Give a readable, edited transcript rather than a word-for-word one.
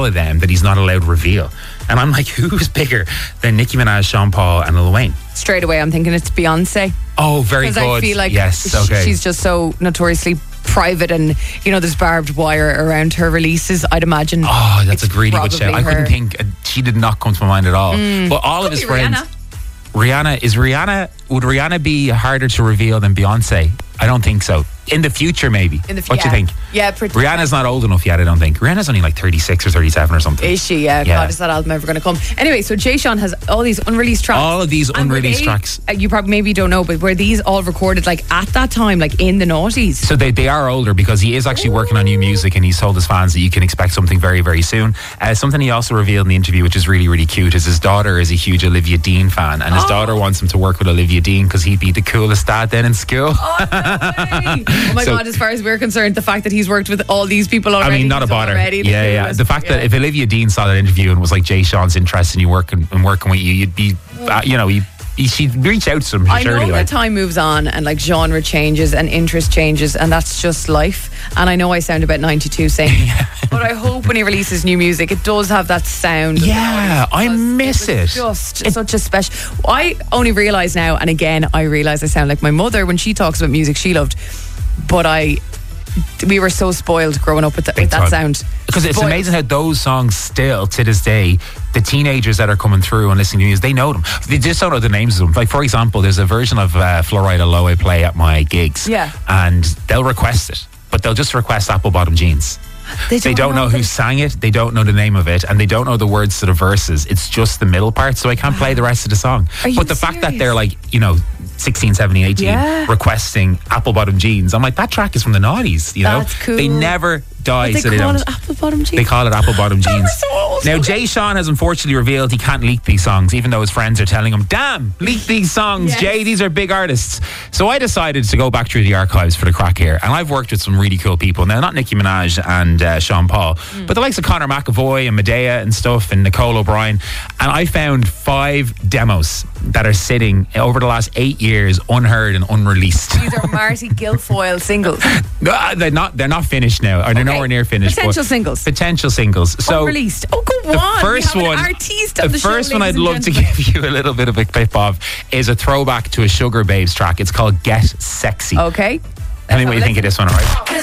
all of them that he's not allowed to reveal. And I'm like, who's bigger than Nicki Minaj, Sean Paul, and Lil Wayne? Straight away, I'm thinking it's Beyonce. Oh, very good. Because I feel like she's just so notoriously private, and there's barbed wire around her releases. I'd imagine. Oh, that's a really good shout. I couldn't her. think. She did not come to my mind at all. But all of his friends. Would Rihanna be harder to reveal than Beyonce? I don't think so. In the future, maybe. What do you think? Yeah, pretty. Rihanna's not old enough yet, I don't think. Rihanna's only like 36 or 37 or something. Is she? Yeah. God, is that album ever going to come? Anyway, so Jay Sean has all these unreleased tracks. All of these unreleased tracks. You probably maybe don't know, but were these all recorded like at that time, like in the noughties? So they are older, because he is actually working on new music, and he's told his fans that you can expect something very, very soon. Something he also revealed in the interview, which is really, really cute, is his daughter is a huge Olivia Dean fan, and his daughter wants him to work with Olivia Dean because he'd be the coolest dad then in school. Oh, no way. Oh my God, as far as we're concerned, the fact that he's worked with all these people already. I mean, not a bother. Yeah. The fact that if Olivia Dean saw that interview and was like, Jay Sean's interested in you working with you, you'd be, she'd reach out to him. I know that time moves on and like genre changes and interest changes, and that's just life. And I know I sound about 92 saying, but I hope when he releases new music, it does have that sound. Yeah, I miss it. Just such a special. I only realise now, and again, I realise I sound like my mother when she talks about music she loved. But we were so spoiled growing up with that sound. Because it's amazing how those songs still, to this day, the teenagers that are coming through and listening to music, they know them. They just don't know the names of them. Like, for example, there's a version of Fluoride Low I play at my gigs. Yeah. And they'll request it, but they'll just request Apple Bottom Jeans. They don't know who sang it, they don't know the name of it, and they don't know the words to the verses. It's just the middle part, so I can't play the rest of the song. But the fact that they're like, 16, 17, 18 requesting Apple Bottom Jeans, I'm like, that track is from the noughties, That's cool. They never die, so they don't. It Apple Bottom Jeans? They call it Apple Bottom Jeans. So old. Now, Jay Sean has unfortunately revealed he can't leak these songs, even though his friends are telling him, damn, leak these songs, yes. Jay, these are big artists. So I decided to go back through the archives for the crack here, and I've worked with some really cool people. Now, not Nicki Minaj and Sean Paul, but the likes of Conor McAvoy and Medea and stuff, and Nicole O'Brien, and I found 5 demos that are sitting over the last 8 years unheard and unreleased. These are Marty Guilfoyle singles. No, they're not finished now, or they're nowhere near finished. Potential singles. So unreleased. Oh, go on. The first one I'd love to give you a little bit of a clip of is a throwback to a Sugar Babes track. It's called Get Sexy. Okay. Tell me what you think of this one, all right?